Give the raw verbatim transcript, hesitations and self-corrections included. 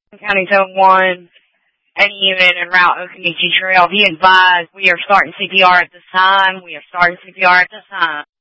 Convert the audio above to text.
County Zone one, any unit en route Occoneechee Trail, be advised we are starting C P R at this time. We are starting C P R at this time.